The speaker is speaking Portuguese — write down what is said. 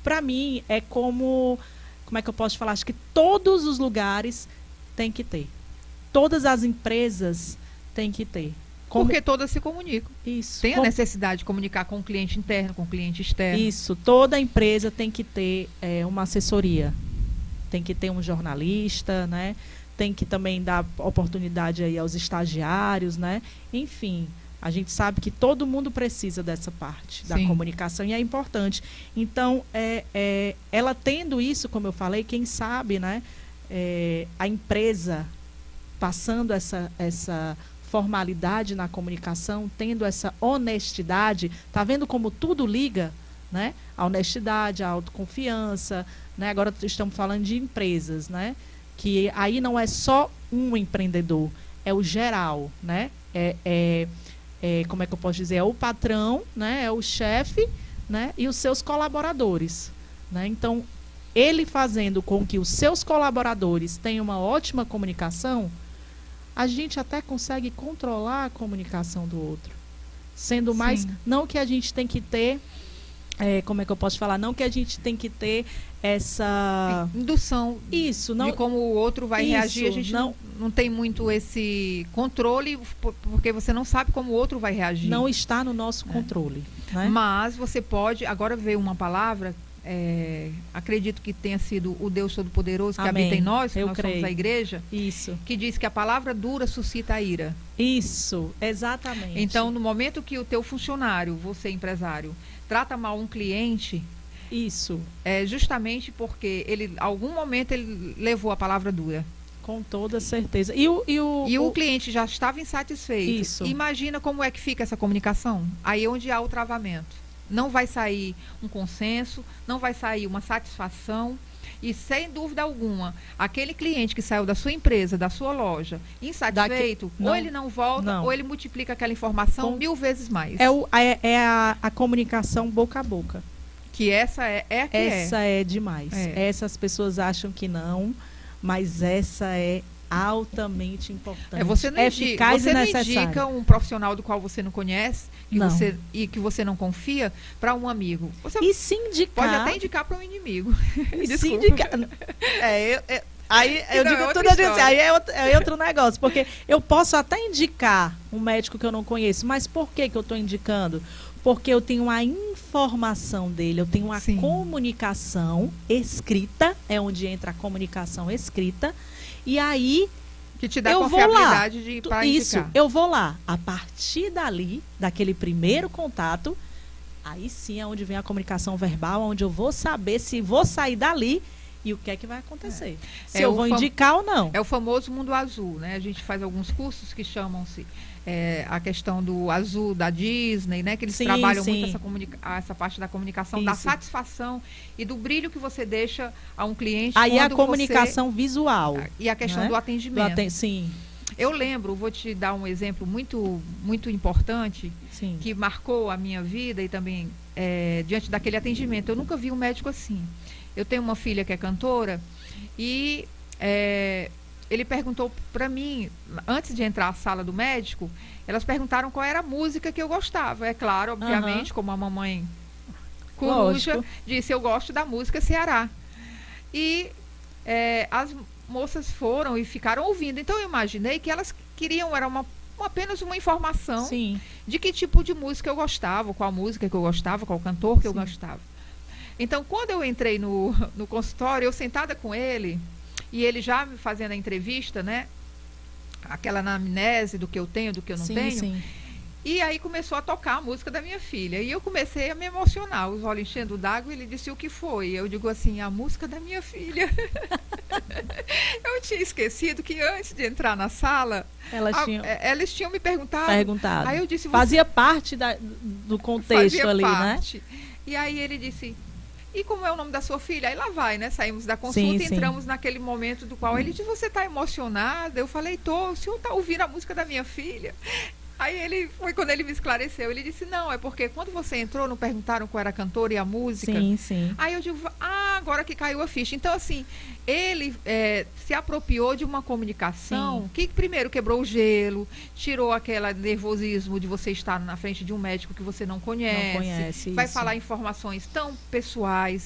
para mim, é como é que eu posso falar? Acho que todos os lugares tem que ter. Todas as empresas têm que ter. Porque todas se comunicam. Isso. Tem a necessidade de comunicar com o cliente interno, com o cliente externo. Isso. Toda empresa tem que ter uma assessoria. Tem que ter um jornalista, né? Tem que também dar oportunidade aí aos estagiários, né? Enfim, a gente sabe que todo mundo precisa dessa parte da comunicação e é importante. Então, ela tendo isso, como eu falei, quem sabe, né? A empresa passando essa formalidade na comunicação, tendo essa honestidade, tá vendo como tudo liga, né? A honestidade, a autoconfiança, né? Agora estamos falando de empresas, né? Que aí não é só um empreendedor, é o geral, né? Como é que eu posso dizer? É o patrão, né? É o chefe, né? E os seus colaboradores, né? Então, ele fazendo com que os seus colaboradores tenham uma ótima comunicação, a gente até consegue controlar a comunicação do outro. Sendo mais... Não que a gente tem que ter... como é que eu posso falar? Não que a gente tem que ter essa... indução. Isso. Não, de como o outro vai reagir. A gente não tem muito esse controle, porque você não sabe como o outro vai reagir. Não está no nosso controle. Né? Mas você pode... Agora veio uma palavra... acredito que tenha sido o Deus Todo-Poderoso que habita em nós, que nós somos a igreja, que diz que a palavra dura suscita a ira. Isso, exatamente. Então, no momento que o teu funcionário, você empresário, trata mal um cliente, isso é justamente porque algum momento ele levou a palavra dura. Com toda certeza. E o cliente já estava insatisfeito. Isso. Imagina como é que fica essa comunicação. Aí é onde há o travamento. Não vai sair um consenso, não vai sair uma satisfação e, sem dúvida alguma, aquele cliente que saiu da sua empresa, da sua loja, insatisfeito, ou ele não volta, ou ele multiplica aquela informação 1000 vezes mais. A comunicação boca a boca. Que essa é demais. Essas pessoas acham que não, mas essa é altamente importante. Você não indica um profissional do qual você não conhece e que você não confia para um amigo. Você e se indicar, pode até indicar para um inimigo. E se indicar. Aí eu digo tudo assim, aí é outro negócio, porque eu posso até indicar um médico que eu não conheço, mas por que eu estou indicando? Porque eu tenho a informação dele, eu tenho a comunicação escrita, é onde entra a comunicação escrita. E aí, que te dá confiabilidade para indicar. Isso, eu vou lá. A partir dali, daquele primeiro contato, aí sim é onde vem a comunicação verbal, onde eu vou saber se vou sair dali e o que é que vai acontecer. Se eu vou indicar ou não. É o famoso mundo azul, né? A gente faz alguns cursos que chamam-se a questão do azul da Disney, né? Que eles trabalham muito essa parte da comunicação, da satisfação e do brilho que você deixa a um cliente. Aí a comunicação visual. E a questão do atendimento. Sim. Eu lembro, vou te dar um exemplo muito, muito importante, que marcou a minha vida e também diante daquele atendimento. Eu nunca vi um médico assim. Eu tenho uma filha que é cantora e ele perguntou para mim, antes de entrar à sala do médico, elas perguntaram qual era a música que eu gostava. É claro, obviamente, como a mamãe coruja disse, eu gosto da música Ceará. E as moças foram e ficaram ouvindo. Então eu imaginei que elas queriam, era apenas uma informação de que tipo de música eu gostava, qual música que eu gostava, qual cantor que eu gostava. Então, quando eu entrei no consultório, eu sentada com ele, e ele já me fazendo a entrevista, né? Aquela anamnese do que eu tenho, do que eu não tenho. E aí começou a tocar a música da minha filha. E eu comecei a me emocionar, os olhos enchendo d'água, e ele disse, o que foi? Eu digo assim, a música da minha filha. Eu tinha esquecido que antes de entrar na sala, eles tinham me perguntado. Aí eu disse, fazia parte do contexto ali, né? E aí ele disse... E como é o nome da sua filha? Aí lá vai, né? Saímos da consulta e entramos naquele momento do qual ele disse, você está emocionada? Eu falei, tô, o senhor está ouvindo a música da minha filha? Aí foi quando ele me esclareceu, ele disse, não, é porque quando você entrou, não perguntaram qual era a cantora e a música? Sim. Aí eu digo, agora que caiu a ficha. Então, assim, ele se apropriou de uma comunicação que primeiro quebrou o gelo, tirou aquele nervosismo de você estar na frente de um médico que você não conhece. Vai falar informações tão pessoais,